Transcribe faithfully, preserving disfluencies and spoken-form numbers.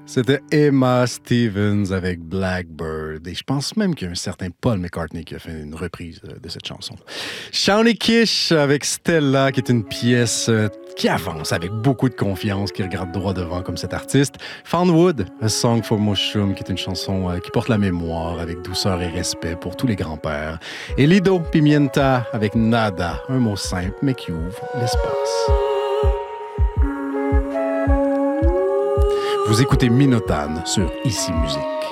C'était Emma Stevens avec Blackbird. Et je pense même qu'il y a un certain Paul McCartney qui a fait une reprise de cette chanson. Shawnee Kish avec Stella, qui est une pièce qui avance avec beaucoup de confiance, qui regarde droit devant comme cet artiste. Found Wood, A Song for Mushroom, qui est une chanson qui porte la mémoire avec douceur et respect pour tous les grands-pères. Et Lido Pimienta avec Nada, un mot simple mais qui ouvre l'espace. Vous écoutez Minotane sur Ici Musique.